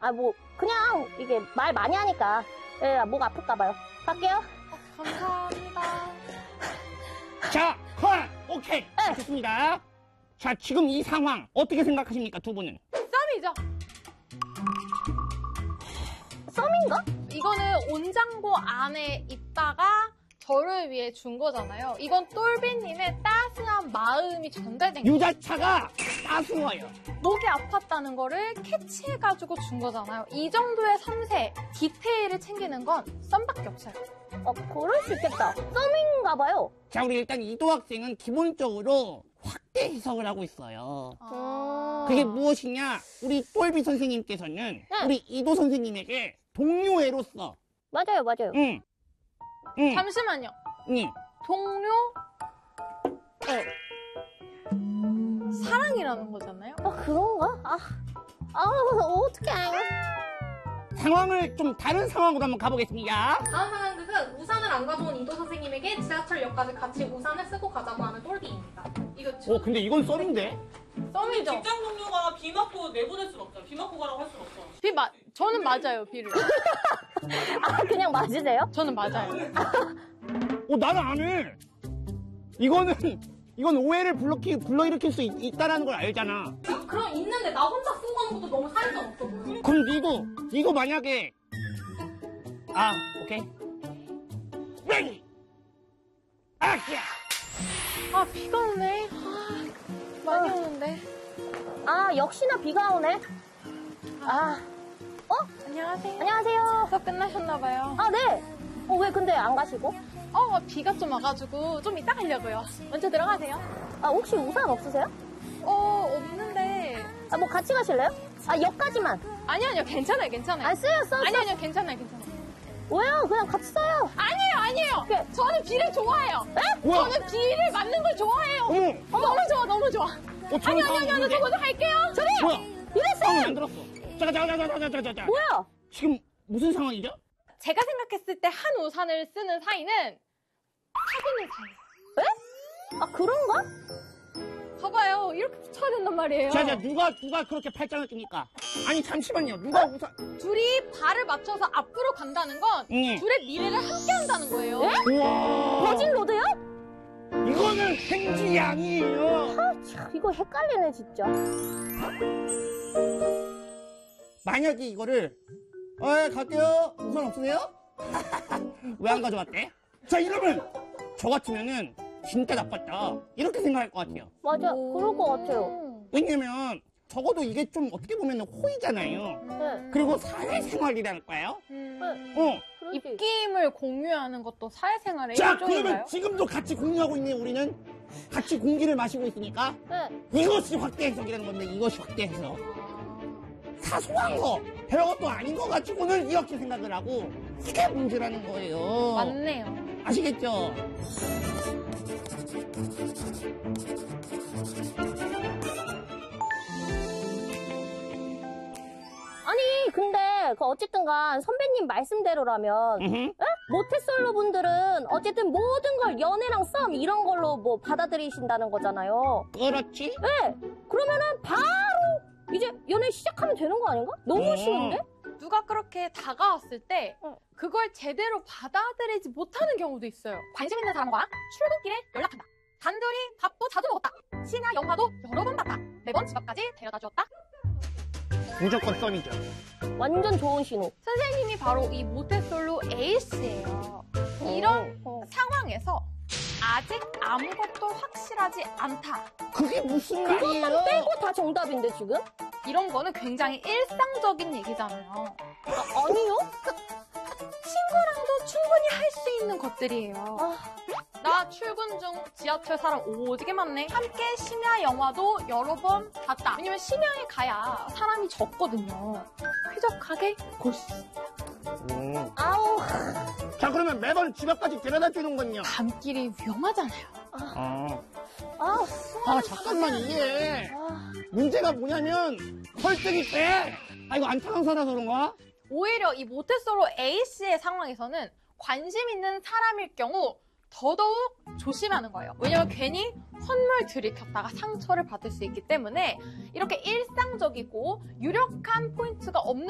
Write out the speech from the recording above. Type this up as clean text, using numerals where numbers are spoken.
아, 뭐, 그냥 이게 말 많이 하니까. 예, 목 아플까봐요. 갈게요. 감사합니다. 자, 오케이. 좋습니다. 자, 지금 이 상황 어떻게 생각하십니까, 두 분은? 썸이죠. 썸인가? 이거는 온장고 안에 있다가 저를 위해 준 거잖아요. 이건 똘비님의 따스한 마음이 전달된 거예요. 유자차가 따스워요. 목이 아팠다는 거를 캐치해가지고 준 거잖아요. 이 정도의 섬세, 디테일을 챙기는 건 썸밖에 없어요. 그럴 수 있겠다. 썸인가봐요. 자, 우리 일단 이도 학생은 기본적으로 확대 해석을 하고 있어요. 그게 무엇이냐? 우리 똘비 선생님께서는 우리 이도 선생님에게 동료애로서 맞아요. 응. 잠시만요. 동료? 사랑이라는 거잖아요? 그런가? 어떡해. 상황을 좀 다른 상황으로 한번 가보겠습니다. 다음 상황극은 우산을 안 가져온 이도 선생님에게 지하철역까지 같이 우산을 쓰고 가자고 하는 똘비입니다. 이거 근데 이건 썰인데? 썸이죠? 직장 동료가 비 맞고 내보낼 순 없잖아. 비 맞고 가라고 할 순 없어. 저는 맞아요, 비를. 그냥 맞으세요? 저는 맞아요. 나는 안 해. 이건 오해를 불러일으킬 수 있다라는 걸 알잖아. 그럼 있는데 나 혼자 쓴 거는 것도 너무 사회성 없어 보여. 그럼 니도 만약에 오케이. 레디 액션! 비가 오네. 많이 오는데. 역시나 비가 오네. 안녕하세요. 안녕하세요. 수업 끝나셨나봐요. 네. 왜 근데 안 가시고? 비가 좀 와가지고 좀 이따 가려고요. 먼저 들어가세요. 혹시 우산 없으세요? 없는데. 뭐 같이 가실래요? 역까지만. 아니요, 괜찮아요. 써. 아니요, 괜찮아요. 왜요? 그냥 같이 써요. 아니에요. 저는 비를 좋아해요. 뭐야? 저는 비를 맞는 걸 좋아해요. 너무 좋아. 아니요, 저 먼저 갈게요. 뭐야? 이랬어요. 안 들었어. 자. 뭐야? 지금 무슨 상황이죠? 제가 생각했을 때 한 우산을 쓰는 사이는 사귀는 사이. 그런가? 봐봐요. 이렇게 붙여야 된단 말이에요. 자, 누가 그렇게 팔짱을 낍니까? 아니, 잠시만요. 누가 우산. 둘이 발을 맞춰서 앞으로 간다는 건 둘의 미래를 함께 한다는 거예요. 우와. 버진 로드요? 이거는 생지양이에요. 이거 헷갈리네, 진짜. 만약에 이거를 갈게요. 우산 없으세요? 왜 안 가져왔대? 자, 이러면 저 같으면은 진짜 나빴다 이렇게 생각할 것 같아요. 맞아, 그럴 것 같아요. 왜냐면 적어도 이게 좀 어떻게 보면 호의잖아요. 네. 그리고 사회생활이랄까요? 입김을 공유하는 것도 사회생활의 자, 일종인가요? 그러면 지금도 같이 공유하고 있네요. 우리는 같이 공기를 마시고 있으니까 이것이 확대 해석이라는 건데, 이것이 확대 해석. 사소한 거, 별것도 아닌 거 가지고는 이렇게 생각을 하고 이게 문제라는 거예요. 맞네요. 아시겠죠? 아니, 근데 어쨌든 간 선배님 말씀대로라면 모태솔로 분들은 어쨌든 모든 걸 연애랑 썸 이런 걸로 뭐 받아들이신다는 거잖아요. 그렇지? 네. 그러면은 바로 이제 연애 시작하면 되는 거 아닌가? 너무 쉬운데? 누가 그렇게 다가왔을 때 그걸 제대로 받아들이지 못하는 경우도 있어요. 관심 있는 사람과 출근길에 연락한다. 단둘이 밥도 자주 먹었다. 시나 영화도 여러 번 봤다. 매번 집 앞까지 데려다 주었다. 무조건 썸이죠. 완전 좋은 신호. 선생님이 바로 이 모태솔로 에이스예요. 이런 상황에서 아직 아무것도 확실하지 않다. 그게 무슨 말이에요? 그것만 빼고 다 정답인데 지금? 이런 거는 굉장히 일상적인 얘기잖아요. 아니요? 친구랑도 충분히 할 수 있는 것들이에요. 나 출근 중 지하철 사람 오지게 많네. 함께 심야 영화도 여러 번 봤다. 왜냐면 심야에 가야 사람이 적거든요. 쾌적하게 볼 수 있어요. 아우. 자, 그러면 매번 집 앞까지 데려다 주는 건요? 밤길이 위험하잖아요. 잠깐만, 이게 문제가 뭐냐면 설득이 돼. 이거 안타까운 살아서 그런가? 오히려 이 모태솔로 A씨의 상황에서는 관심 있는 사람일 경우 더더욱 조심하는 거예요. 왜냐면 괜히 선물 들이켰다가 상처를 받을 수 있기 때문에 이렇게 일상적이고 유력한 포인트가 없는